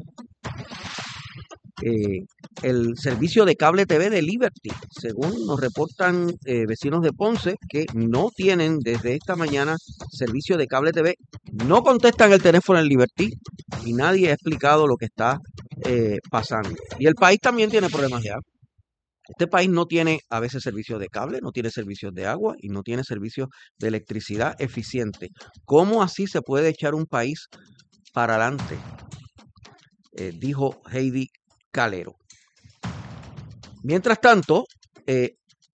eh, el servicio de cable T V de Liberty, según nos reportan eh, vecinos de Ponce, que no tienen desde esta mañana servicio de cable T V. No contestan el teléfono en Liberty y nadie ha explicado lo que está eh, pasando. Y el país también tiene problemas de agua. Este país no tiene a veces servicios de cable, no tiene servicios de agua y no tiene servicios de electricidad eficiente. ¿Cómo así se puede echar un país para adelante? Eh, dijo Heidi Calero. Mientras tanto, eh,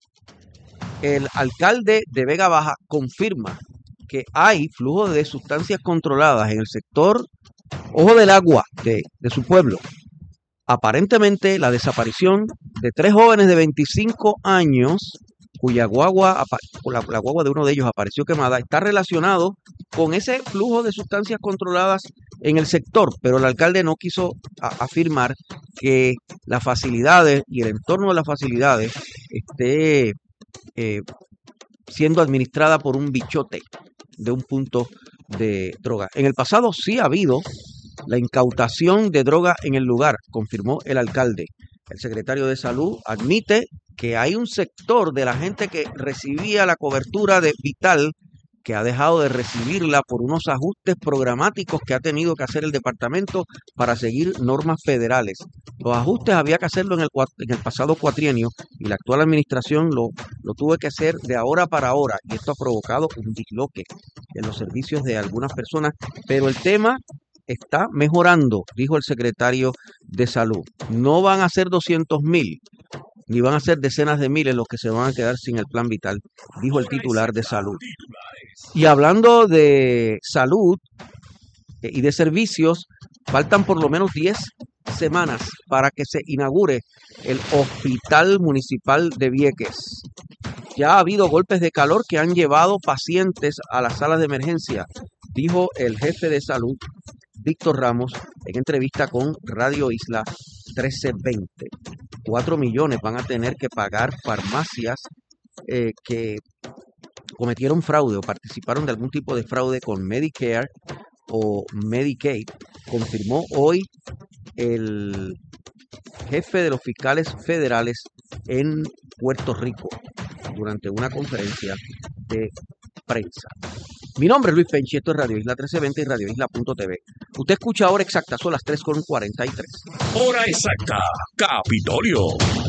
el alcalde de Vega Baja confirma que hay flujo de sustancias controladas en el sector Ojo del Agua de, de su pueblo. Aparentemente, la desaparición de tres jóvenes de veinticinco años, cuya guagua, la, la guagua de uno de ellos apareció quemada, está relacionado con ese flujo de sustancias controladas en el sector, pero el alcalde no quiso a, afirmar que las facilidades y el entorno de las facilidades esté eh, siendo administrada por un bichote de un punto de droga. En el pasado sí ha habido la incautación de droga en el lugar, confirmó el alcalde. El secretario de Salud admite que hay un sector de la gente que recibía la cobertura de Vital que ha dejado de recibirla por unos ajustes programáticos que ha tenido que hacer el departamento para seguir normas federales. Los ajustes había que hacerlo en el, en el pasado cuatrienio y la actual administración lo, lo tuvo que hacer de ahora para ahora, y esto ha provocado un disloque en los servicios de algunas personas, pero el tema está mejorando, dijo el secretario de Salud. No van a ser doscientos mil, ni van a ser decenas de miles los que se van a quedar sin el plan vital, dijo el titular de Salud. Y hablando de salud y de servicios, faltan por lo menos diez semanas para que se inaugure el Hospital Municipal de Vieques. Ya ha habido golpes de calor que han llevado pacientes a las salas de emergencia, dijo el jefe de salud, Víctor Ramos, en entrevista con Radio Isla trece veinte. Cuatro millones van a tener que pagar farmacias eh, que cometieron fraude o participaron de algún tipo de fraude con Medicare o Medicaid, confirmó hoy el jefe de los fiscales federales en Puerto Rico durante una conferencia de prensa. Mi nombre es Luis Penchi, esto es Radio Isla trece veinte y Radio Isla punto t v. Usted escucha Hora Exacta, son las tres con cuarenta y tres.
Hora Exacta, Capitolio.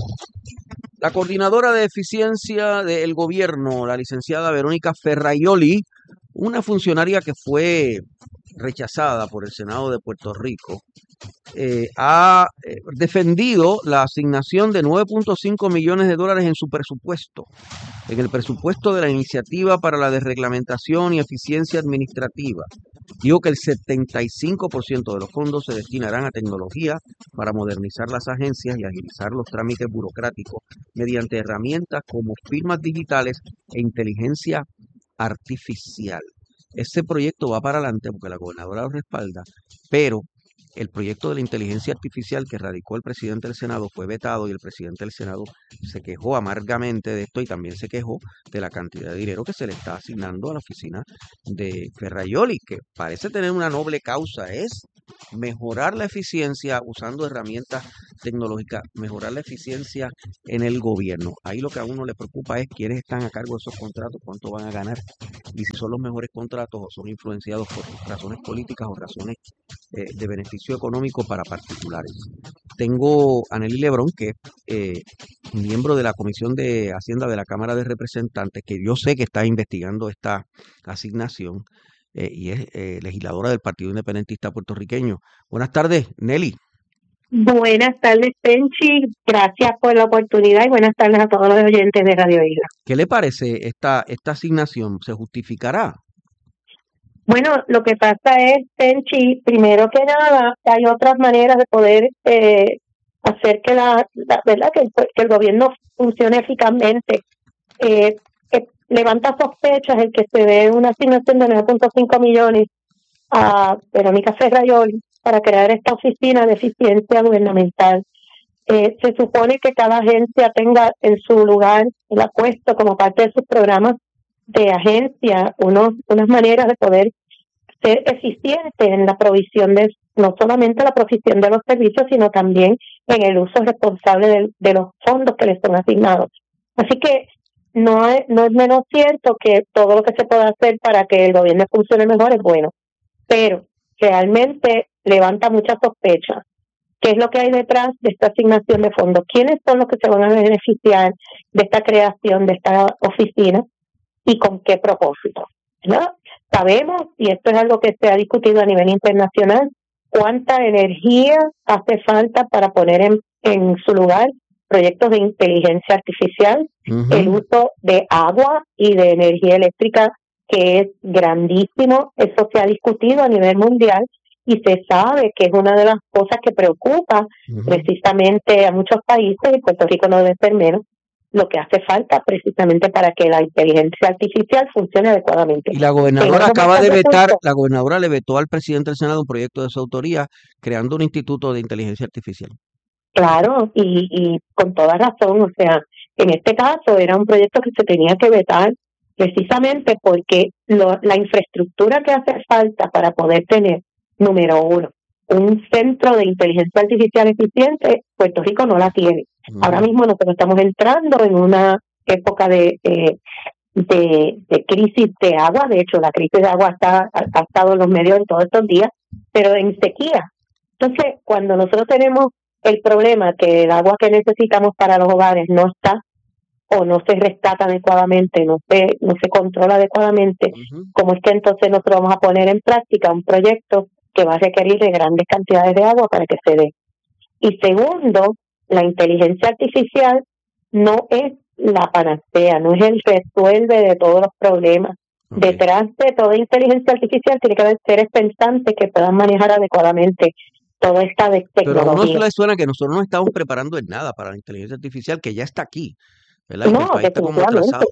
La coordinadora de eficiencia del gobierno, la licenciada Verónica Ferraioli, una funcionaria que fue rechazada por el Senado de Puerto Rico, eh, ha eh, defendido la asignación de nueve punto cinco millones de dólares en su presupuesto, en el presupuesto de la Iniciativa para la Desreglamentación y Eficiencia Administrativa, Dijo que el setenta y cinco por ciento de los fondos se destinarán a tecnología para modernizar las agencias y agilizar los trámites burocráticos mediante herramientas como firmas digitales e inteligencia artificial. Ese proyecto va para adelante porque la gobernadora lo respalda, pero el proyecto de la inteligencia artificial que radicó el presidente del Senado fue vetado y el presidente del Senado se quejó amargamente de esto y también se quejó de la cantidad de dinero que se le está asignando a la oficina de Ferraioli, que parece tener una noble causa, es mejorar la eficiencia usando herramientas tecnológicas, mejorar la eficiencia en el gobierno. Ahí lo que a uno le preocupa es quiénes están a cargo de esos contratos, cuánto van a ganar y si son los mejores contratos o son influenciados por razones políticas o razones eh, de beneficio económico para particulares. Tengo a Nelly Lebrón, que es eh, miembro de la Comisión de Hacienda de la Cámara de Representantes, que yo sé que está investigando esta asignación eh, y es eh, legisladora del Partido Independentista Puertorriqueño. Buenas tardes, Nelly.
Buenas tardes, Penchi. Gracias por la oportunidad y buenas tardes a todos los oyentes de Radio Isla.
¿Qué le parece esta, esta asignación? ¿Se justificará?
Bueno, lo que pasa es, Penchi, primero que nada, hay otras maneras de poder eh, hacer que la, la verdad que el, que el gobierno funcione eficazmente. Eh, eh, levanta sospechas el que se dé una asignación de nueve punto cinco millones a Verónica Ferraioli para crear esta oficina de eficiencia gubernamental. Eh, se supone que cada agencia tenga en su lugar el apuesto como parte de sus programas de agencia, unos, unas maneras de poder ser eficiente en la provisión de, no solamente la provisión de los servicios, sino también en el uso responsable de, de los fondos que les son asignados. Así que no es, no es menos cierto que todo lo que se pueda hacer para que el gobierno funcione mejor es bueno, pero realmente levanta muchas sospechas. ¿Qué es lo que hay detrás de esta asignación de fondos? ¿Quiénes son los que se van a beneficiar de esta creación de esta oficina y con qué propósito? ¿No? Sabemos, y esto es algo que se ha discutido a nivel internacional, cuánta energía hace falta para poner en, en su lugar proyectos de inteligencia artificial, uh-huh. el uso de agua y de energía eléctrica, que es grandísimo. Eso se ha discutido a nivel mundial y se sabe que es una de las cosas que preocupa uh-huh. precisamente a muchos países, y Puerto Rico no debe ser menos, lo que hace falta precisamente para que la inteligencia artificial funcione adecuadamente.
Y la gobernadora acaba de vetar, la gobernadora le vetó al presidente del Senado un proyecto de su autoría creando un instituto de inteligencia artificial.
Claro, y, y con toda razón, o sea, en este caso era un proyecto que se tenía que vetar precisamente porque lo, la infraestructura que hace falta para poder tener, número uno, un centro de inteligencia artificial eficiente, Puerto Rico no la tiene. Mm. Ahora mismo nosotros estamos entrando en una época de, eh, de de crisis de agua. De hecho, la crisis de agua está, ha, ha estado en los medios en todos estos días, pero en sequía. Entonces, cuando nosotros tenemos el problema que el agua que necesitamos para los hogares no está o no se rescata adecuadamente, no se no se controla adecuadamente, uh-huh. ¿cómo es que entonces nosotros vamos a poner en práctica un proyecto que va a requerir de grandes cantidades de agua para que se dé? Y segundo, la inteligencia artificial no es la panacea, no es el resuelve de todos los problemas. Okay. Detrás de toda inteligencia artificial tiene que haber seres pensantes que puedan manejar adecuadamente toda esta tecnología.
Pero a uno se le suena que nosotros no estamos preparando en nada para la inteligencia artificial, que ya está aquí, ¿verdad?
No,
el país está como atrasado.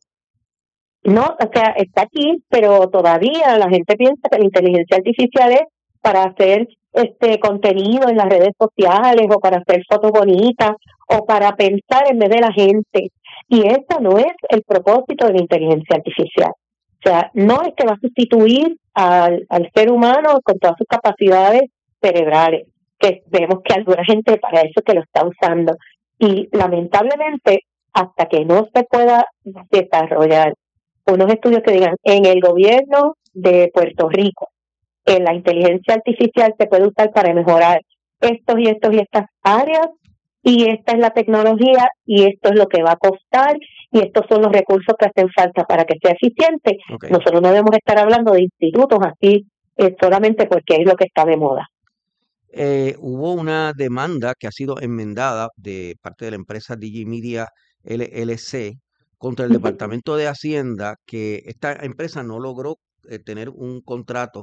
No, o sea, está aquí, pero todavía la gente piensa que la inteligencia artificial es para hacer este contenido en las redes sociales o para hacer fotos bonitas o para pensar en vez de la gente. Y ese no es el propósito de la inteligencia artificial. O sea, no es que va a sustituir al, al ser humano con todas sus capacidades cerebrales, que vemos que alguna gente para eso que lo está usando. Y lamentablemente, hasta que no se pueda desarrollar unos estudios que digan en el gobierno de Puerto Rico, en la inteligencia artificial se puede usar para mejorar estos y estos y estas áreas, y esta es la tecnología, y esto es lo que va a costar, y estos son los recursos que hacen falta para que sea eficiente. Okay. Nosotros no debemos estar hablando de institutos así eh, solamente porque es lo que está de moda.
Eh, hubo una demanda que ha sido enmendada de parte de la empresa Digimedia L L C contra el uh-huh. Departamento de Hacienda, que esta empresa no logró eh, tener un contrato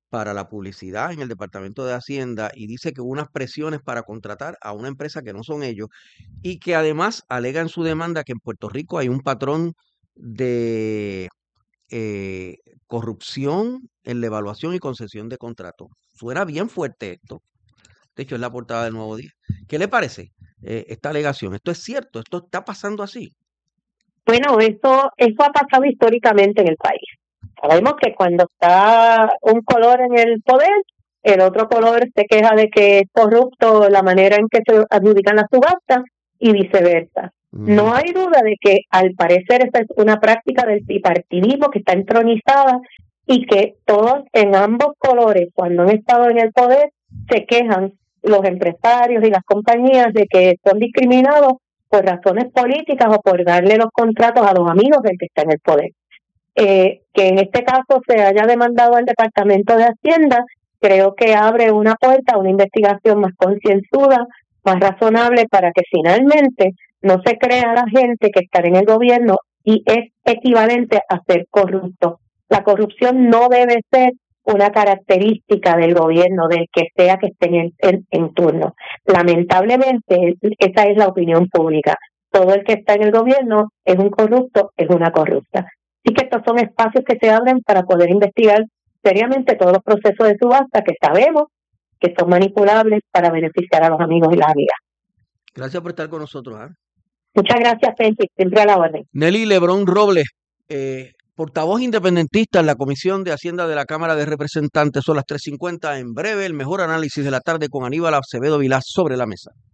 para la publicidad en el Departamento de Hacienda y dice que hubo unas presiones para contratar a una empresa que no son ellos y que además alega en su demanda que en Puerto Rico hay un patrón de eh, corrupción en la evaluación y concesión de contratos. Suena bien fuerte esto. De hecho, es la portada del Nuevo Día. ¿Qué le parece eh, esta alegación? ¿Esto es cierto? ¿Esto está pasando así?
Bueno, eso, eso ha pasado históricamente en el país. Sabemos que cuando está un color en el poder, el otro color se queja de que es corrupto la manera en que se adjudican las subastas y viceversa. Mm. No hay duda de que al parecer esta es una práctica del bipartidismo que está entronizada y que todos en ambos colores, cuando han estado en el poder, se quejan los empresarios y las compañías de que son discriminados por razones políticas o por darle los contratos a los amigos del que está en el poder. Eh, que en este caso se haya demandado al Departamento de Hacienda, creo que abre una puerta a una investigación más concienzuda, más razonable, para que finalmente no se crea la gente que está en el gobierno y es equivalente a ser corrupto. La corrupción no debe ser una característica del gobierno, del que sea que esté en, en, en turno. Lamentablemente, esa es la opinión pública. Todo el que está en el gobierno es un corrupto, es una corrupta. Así que estos son espacios que se abren para poder investigar seriamente todos los procesos de subasta que sabemos que son manipulables para beneficiar a los amigos y las amigas.
Gracias por estar con nosotros. ¿eh?
Muchas gracias, Penchi. Siempre a la orden.
Nelly Lebrón Robles, eh, portavoz independentista en la Comisión de Hacienda de la Cámara de Representantes. Son las tres cincuenta. En breve, el mejor análisis de la tarde con Aníbal Acevedo Vilás sobre la mesa.